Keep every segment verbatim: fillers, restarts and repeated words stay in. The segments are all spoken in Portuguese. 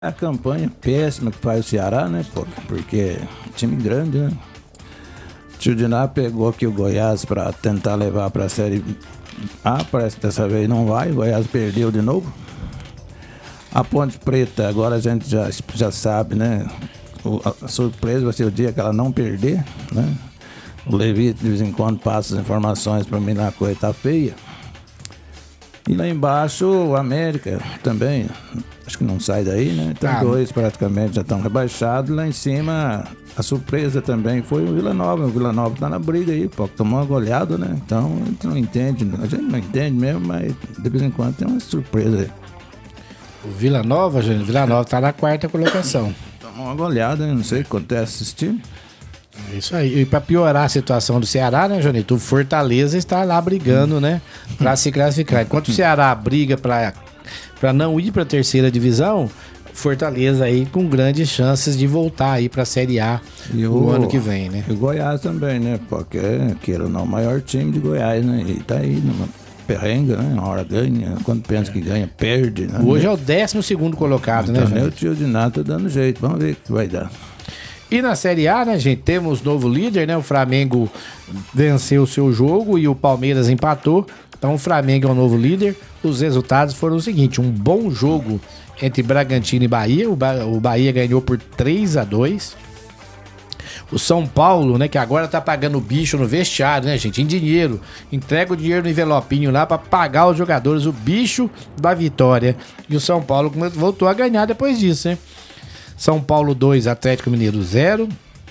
A campanha péssima que faz o Ceará, né, pô? Porque time grande, né? O Tio Diná pegou aqui o Goiás pra tentar levar pra Série A, parece que dessa vez não vai, o Goiás perdeu de novo. A Ponte Preta, agora a gente já, já sabe, né? O, a, a surpresa vai ser o dia que ela não perder, né? O Levi de vez em quando passa as informações pra mim, na coisa tá feia. E lá embaixo, o América também, acho que não sai daí, né? Então, ah, dois praticamente já estão rebaixados. Lá em cima, a surpresa também foi o Vila Nova. O Vila Nova tá na briga aí, pô, tomou uma goleada, né? Então, a gente não entende, a gente não entende mesmo, mas de vez em quando tem uma surpresa aí. O Vila Nova, gente, o Vila Nova tá na quarta colocação. Tomou uma goleada, né? Não sei o que acontece com esse time. É isso aí. E pra piorar a situação do Ceará, né, Jonito? O Fortaleza está lá brigando, né? Pra se classificar. Enquanto o Ceará briga pra, pra não ir pra terceira divisão, Fortaleza aí com grandes chances de voltar aí pra Série A e o, o ano que vem, né? E o Goiás também, né? Porque, queira ou não, o maior time de Goiás, né? E tá aí numa perrenga, né? Uma hora ganha, quando pensa é. que ganha, perde, né? Hoje é o décimo segundo colocado, então, né, Jonito? O Tio Diná tá dando jeito. Vamos ver o que vai dar. E na Série A, né, gente, temos novo líder, né? O Flamengo venceu o seu jogo e o Palmeiras empatou. Então o Flamengo é o novo líder. Os resultados foram o seguinte: um bom jogo entre Bragantino e Bahia. O, ba- o Bahia ganhou por três a dois. O São Paulo, né, que agora tá pagando o bicho no vestiário, né, gente, em dinheiro. Entrega o dinheiro no envelopinho lá pra pagar os jogadores o bicho da vitória. E o São Paulo voltou a ganhar depois disso, né? São Paulo dois, Atlético Mineiro zero.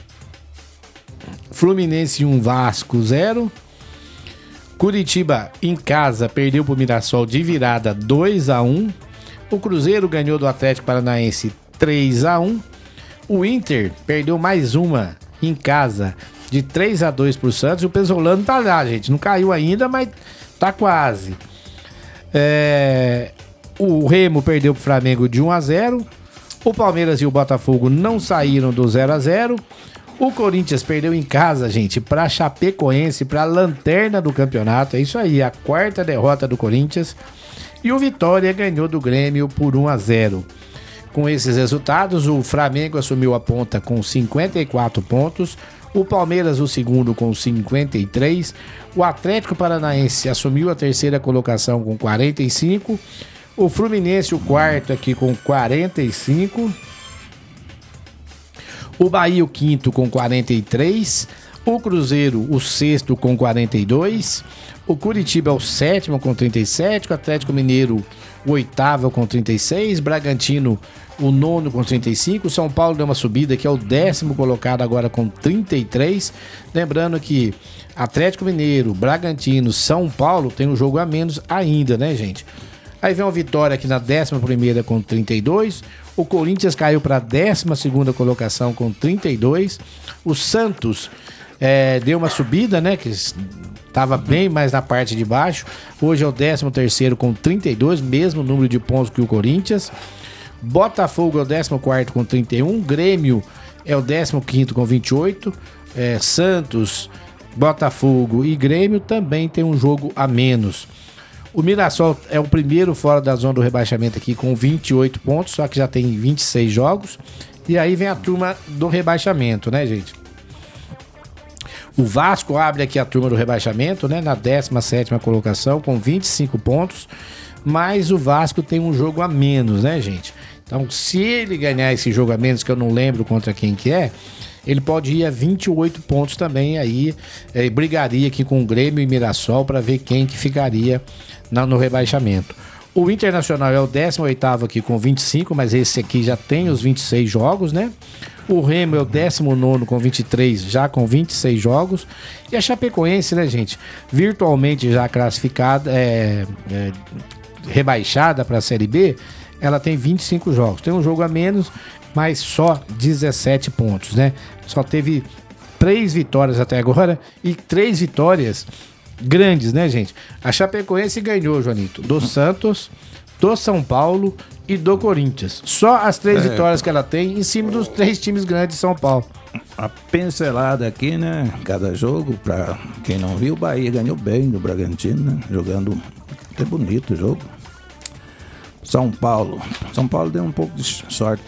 Fluminense um, Vasco zero. Curitiba em casa perdeu pro Mirassol de virada dois a um. O Cruzeiro ganhou do Atlético Paranaense três a um. O Inter perdeu mais uma em casa de três a dois pro Santos. E o Pesolano tá lá, gente. Não caiu ainda, mas tá quase. É... O Remo perdeu pro Flamengo de um a zero. O Palmeiras e o Botafogo não saíram do zero a zero. O Corinthians perdeu em casa, gente, para Chapecoense, para a lanterna do campeonato. É isso aí, a quarta derrota do Corinthians. E o Vitória ganhou do Grêmio por um a zero. Com esses resultados, o Flamengo assumiu a ponta com cinquenta e quatro pontos. O Palmeiras o segundo com cinquenta e três. O Atlético Paranaense assumiu a terceira colocação com quarenta e cinco. O Fluminense, o quarto aqui com quarenta e cinco. O Bahia, o quinto com quarenta e três. O Cruzeiro, o sexto com quarenta e dois. O Curitiba é o sétimo com trinta e sete. O Atlético Mineiro, o oitavo com trinta e seis. Bragantino, o nono com trinta e cinco. O São Paulo deu uma subida, que é o décimo colocado agora com trinta e três. Lembrando que Atlético Mineiro, Bragantino, São Paulo tem um jogo a menos ainda, né, gente? Aí vem uma vitória aqui na décima primeira com trinta e dois. O Corinthians caiu para a décima segunda colocação com trinta e dois. O Santos é, deu uma subida, né? Que estava bem mais na parte de baixo. Hoje é o décimo terceiro com trinta e dois, mesmo número de pontos que o Corinthians. Botafogo é o décimo quarto com trinta e um. Grêmio é o décimo quinto com vinte e oito. É, Santos, Botafogo e Grêmio também tem um jogo a menos. O Mirassol é o primeiro fora da zona do rebaixamento aqui com vinte e oito pontos, só que já tem vinte e seis jogos. E aí vem a turma do rebaixamento, né, gente? O Vasco abre aqui a turma do rebaixamento, né, na décima sétima colocação com vinte e cinco pontos. Mas o Vasco tem um jogo a menos, né, gente? Então, se ele ganhar esse jogo a menos, que eu não lembro contra quem que é, ele pode ir a vinte e oito pontos também. Aí é, brigaria aqui com o Grêmio e Mirassol para ver quem que ficaria na, no rebaixamento. O Internacional é o décimo oitavo aqui com vinte e cinco, mas esse aqui já tem os vinte e seis jogos, né? O Remo é o décimo nono com vinte e três, já com vinte e seis jogos. E a Chapecoense, né, gente? Virtualmente já classificada, é, é, rebaixada para a Série B, ela tem vinte e cinco jogos. Tem um jogo a menos, mas só dezessete pontos, né? Só teve três vitórias até agora e três vitórias grandes, né, gente? A Chapecoense ganhou, Joanito, do Santos, do São Paulo e do Corinthians. Só as três é, vitórias que ela tem em cima dos três times grandes de São Paulo. A pincelada aqui, né? Cada jogo, pra quem não viu, o Bahia ganhou bem do Bragantino, né? Jogando até bonito o jogo. São Paulo. São Paulo deu um pouco de sorte